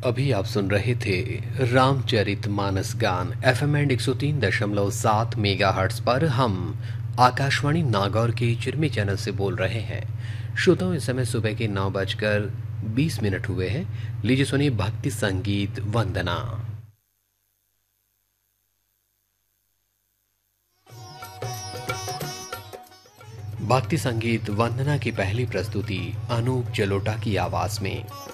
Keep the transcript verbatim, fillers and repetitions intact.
अभी आप सुन रहे थे रामचरित मानस गान एफ एम एंड एक सौ तीन दशमलव सात मेगा हर्ट्स पर। हम आकाशवाणी नागौर के चिरमी चैनल से बोल रहे हैं। श्रोताओं, इस समय सुबह के नौ बजकर बीस मिनट हुए हैं। लीजिए सुनिए भक्ति संगीत वंदना। भक्ति संगीत वंदना की पहली प्रस्तुति अनूप जलोटा की आवाज में।